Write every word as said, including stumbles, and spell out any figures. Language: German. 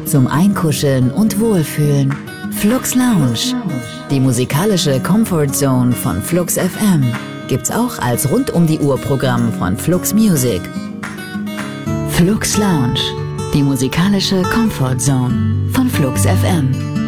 zum Einkuscheln und Wohlfühlen. Flux Lounge, die musikalische Comfort Zone von Flux F M, gibt's auch als Rund-um-die-Uhr-Programm von Flux Music. Flux Lounge, die musikalische Comfort Zone von Flux F M.